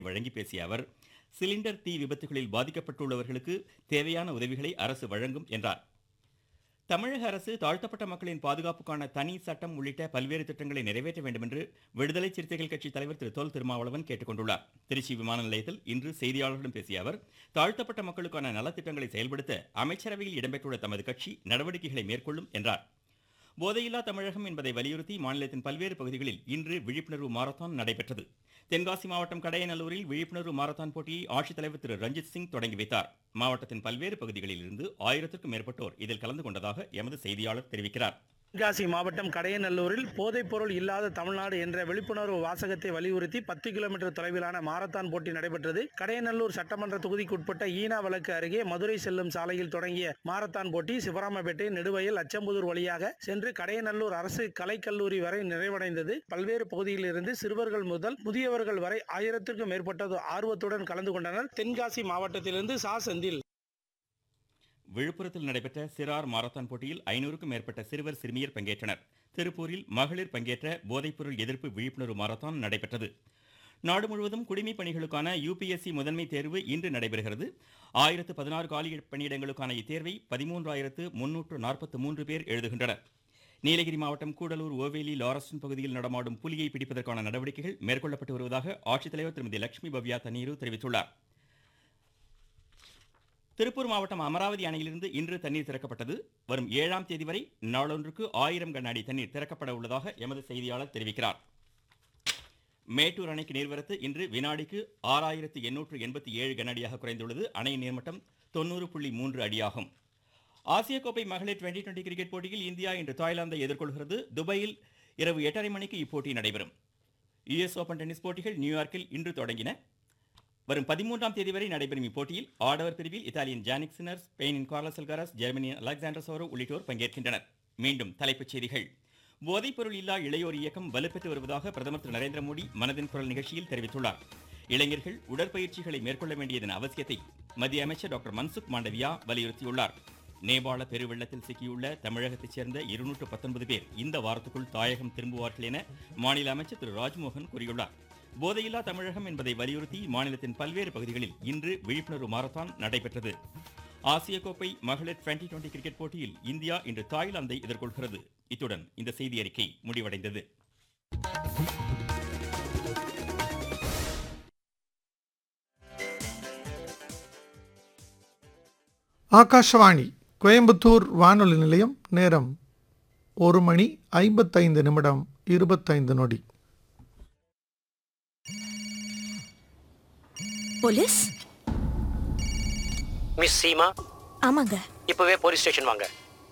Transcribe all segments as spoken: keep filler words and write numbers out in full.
வழங்கி பேசிய அவர், சிலிண்டர் தீ விபத்துகளில் பாதிக்கப்பட்டுள்ளவர்களுக்கு தேவையான உதவிகளை அரசு வழங்கும் என்றார். தமிழக அரசு தாழ்த்தப்பட்ட மக்களின் பாதுகாப்புக்கான தனி சட்டம் உள்ளிட்ட பல்வேறு திட்டங்களை நிறைவேற்ற வேண்டும் என்று விடுதலை சிறுத்தைகள் கட்சி தலைவர் திரு தொல் திருமாவளவன் கேட்டுக்கொண்டுள்ளார். திருச்சி விமான நிலையத்தில் இன்று செய்தியாளர்களிடம் பேசிய அவர், தாழ்த்தப்பட்ட மக்களுக்கான நலத்திட்டங்களை செயல்படுத்த அமைச்சரவையில் இடம்பெற்றுள்ள தமது கட்சி நடவடிக்கைகளை மேற்கொள்ளும் என்றார். போதையில்லா தமிழகம் என்பதை வலியுறுத்தி மாநிலத்தின் பல்வேறு பகுதிகளில் இன்று விழிப்புணர்வு மாரத்தான் நடைபெற்றது. தென்காசி மாவட்டம் கடையநல்லூரில் விழிப்புணர்வு மாரத்தான் போட்டியை ஆட்சித்தலைவர் திரு ரஞ்சித் சிங் தொடங்கி வைத்தார். மாவட்டத்தின் பல்வேறு பகுதிகளில் இருந்து ஆயிரத்திற்கும் மேற்பட்டோர் இதில் கலந்து கொண்டதாக எமது செய்தியாளர் தெரிவிக்கிறார். தென்காசி மாவட்டம் கடையநல்லூரில் போதைப் பொருள் இல்லாத தமிழ்நாடு என்ற விழிப்புணர்வு வாசகத்தை வலியுறுத்தி பத்து கிலோமீட்டர் தொலைவிலான மாரத்தான் போட்டி நடைபெற்றது. கடையநல்லூர் சட்டமன்ற தொகுதிக்குட்பட்ட ஈனா வழக்கு அருகே மதுரை செல்லும் சாலையில் தொடங்கிய மாரத்தான் போட்டி சிவராமபேட்டை, நெடுவயல், அச்சம்புதூர் வழியாக சென்று கடையநல்லூர் அரசு கலைக்கல்லூரி வரை நிறைவடைந்தது. பல்வேறு பகுதியில் இருந்து சிறுவர்கள் முதல் முதியவர்கள் வரை ஆயிரத்திற்கும் மேற்பட்டது ஆர்வத்துடன் கலந்து கொண்டனர். தென்காசி மாவட்டத்திலிருந்து சா செந்தில். விழுப்புரத்தில் நடைபெற்ற சிறார் மாரத்தான் போட்டியில் ஐநூறுக்கும் மேற்பட்ட சிறுவர் சிறுமியர் பங்கேற்றனர். திருப்பூரில் மகளிர் பங்கேற்ற போதைப்பொருள் எதிர்ப்பு விழிப்புணர்வு மாரத்தான் நடைபெற்றது. நாடு முழுவதும் குடிமைப் பணிகளுக்கான யுபிஎஸ்சி முதன்மை தேர்வு இன்று நடைபெறுகிறது. ஆயிரத்து பதினாறு காலி பணியிடங்களுக்கான இத்தேர்வை பதிமூன்றாயிரத்து முன்னூற்று நாற்பத்தி மூன்று பேர் எழுதுகின்றனர். நீலகிரி மாவட்டம் கூடலூர் ஓவேலி லாரஸ்டன் பகுதியில் நடமாடும் புலியை பிடிப்பதற்கான நடவடிக்கைகள் மேற்கொள்ளப்பட்டு வருவதாக ஆட்சித்தலைவர் திருமதி லட்சுமி பவ்யா தண்ணீரு தெரிவித்துள்ளார். திருப்பூர் மாவட்டம் அமராவதி அணையிலிருந்து இன்று தண்ணீர் திறக்கப்பட்டது. வரும் ஏழாம் தேதி வரை நாளொன்றுக்கு ஆயிரம் கன அடி தண்ணீர் திறக்கப்பட உள்ளதாக எமது செய்தியாளர் தெரிவிக்கிறார். மேட்டூர் அணைக்கு நீர்வரத்து இன்று வினாடிக்கு ஆறாயிரத்து எண்ணூற்று எண்பத்தி ஏழு கன அடியாக குறைந்துள்ளது. அணையின் நீர்மட்டம் தொண்ணூறு புள்ளி மூன்று அடியாகும். ஆசிய கோப்பை மகளிர் டுவெண்டி டுவெண்டி கிரிக்கெட் போட்டியில் இந்தியா இன்று தாய்லாந்தை எதிர்கொள்கிறது. துபாயில் இரவு எட்டரை மணிக்கு இப்போட்டி நடைபெறும். யுஎஸ் ஓபன் டென்னிஸ் போட்டிகள் நியூயார்க்கில் இன்று தொடங்கின. வரும் பதிமூன்றாம் தேதி வரை நடைபெறும் இப்போட்டியில் ஆடவர் பிரிவில் இத்தாலியின் ஜானிக் சின்னர், ஸ்பெயினின் கார்லஸ் அல்காரஸ், ஜெர்மனியின் அலெக்சாண்டர் சோரோ உள்ளிட்டோர் பங்கேற்கின்றனர். மீண்டும் தலைப்புச் செய்திகள். போதைப்பொருள் இல்லா இளையோர் இயக்கம் வலுப்பெற்று வருவதாக பிரதமர் திரு நரேந்திர மோடி மனதின் குரல் நிகழ்ச்சியில் தெரிவித்துள்ளார். இளைஞர்கள் உடற்பயிற்சிகளை மேற்கொள்ள வேண்டியதன் அவசியத்தை மத்திய அமைச்சர் டாக்டர் மன்சுக் மாண்டவியா வலியுறுத்தியுள்ளார். நேபாள பெருவெள்ளத்தில் சிக்கியுள்ள தமிழகத்தைச் சேர்ந்த இருநூற்று பத்தொன்பது பேர் இந்த வாரத்துக்குள் தாயகம் திரும்புவார்கள் என மாநில அமைச்சர் திரு ராஜ்மோகன் கூறியுள்ளார். போதையில்லா தமிழகம் என்பதை வலியுறுத்தி மாநிலத்தின் பல்வேறு பகுதிகளில் இன்று விழிப்புணர்வு மாரத்தான் நடைபெற்றது. ஆசிய கோப்பை மகளிர் டுவெண்டி டுவெண்டி கிரிக்கெட் போட்டியில் இந்தியா இன்று தாய்லாந்தை எதிர்கொள்கிறது. இத்துடன் இந்த செய்தி அறிக்கை முடிவடைந்தது. ஆகாஷவாணி கோயம்புத்தூர் வானொலி நிலையம். நேரம் ஒரு மணி ஐம்பத்தைந்து நிமிடம் இருபத்தைந்து நொடி. போலீஸ்? மிஸ் சீமா? ஆமாங்க. இப்பவே போலீஸ் ஸ்டேஷன் வாங்க.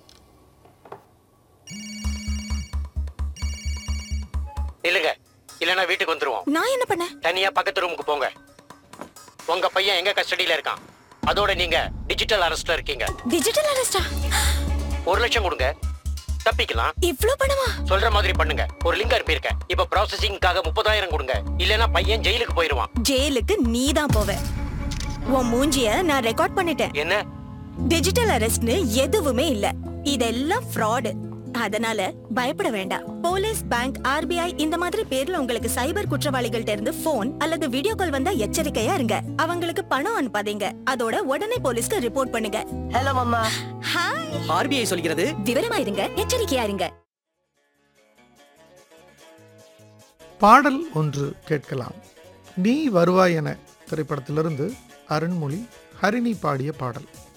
இல்லங்க, இல்லனா வீட்டுக்கு வந்துருவோம். நான் என்ன பண்ண? தனியா பக்கத்து ரூமுக்கு போங்க. உங்க பையன் எங்க கஸ்டடியில இருக்கான். அதோட நீங்க டிஜிட்டல் அரெஸ்ட்ல இருக்கீங்க. டிஜிட்டல் அரெஸ்டா? ஒரு லட்சம் கொடுங்க, தப்பிக்கலாம். இவ்ளோ பணமா? சொல்ற மாதிரி பண்ணுங்க. ஒரு லிங்க் அனுப்பியிருக்கேன். இப்ப ப்ராசஸிங்காக முப்பதாயிரம் கொடுங்க. இல்லனா பையன் ஜெயிலுக்கு போயிருவான். ஜெயிலுக்கு நீ தான் போவ. உன் மூஞ்சிய நான் ரெக்கார்ட் பண்ணிட்டேன். என்ன? டிஜிட்டல் அரெஸ்ட்னு எதுவுமே இல்ல. இதெல்லாம் ஃப்ராட். அதனால பயப்பட வேண்டாம். போலீஸ், பேங்க், ஆர்பிஐ இந்த மாதிரி பேர்ல உங்களுக்கு சைபர் குற்றவாளிகள்ட்ட இருந்து போன் அல்லது வீடியோ கால் வந்தா எச்சரிக்கையா இருங்க. அவங்களுக்கு பணம் அனுப்பாதீங்க. அதோட உடனே போலீஸ்க்கு ரிப்போர்ட் பண்ணுங்க. Hello mamma. ஹாய். ஆர்பிஐ சொல்கிறது விவரமா இருங்க, எச்சரிக்கையா இருங்க. பாடல் ஒன்று கேட்கலாம். நீ வருவாய் என திரைப்படத்திலிருந்து அருண்மொழி, ஹரிணி பாடிய பாடல்.